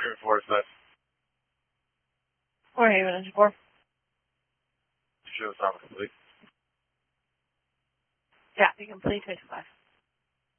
4 Haven engine 4. Show assignment complete. Yeah, you complete 25.